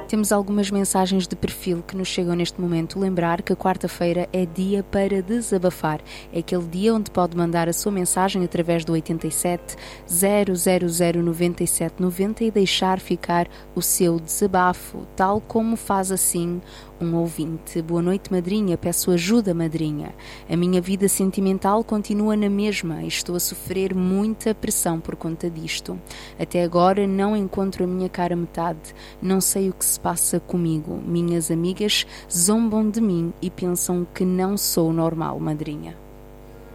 Temos algumas mensagens de perfil que nos chegam neste momento. Lembrar que a quarta-feira é dia para desabafar. É aquele dia onde pode mandar a sua mensagem através do 87 000 97 90 e deixar ficar o seu desabafo, tal como faz assim um ouvinte. Boa noite, madrinha. Peço ajuda, madrinha. A minha vida sentimental continua na mesma e estou a sofrer muita pressão por conta disto. Até agora não encontro a minha cara metade. Não sei o que se passa comigo. Minhas amigas zombam de mim e pensam que não sou normal, madrinha.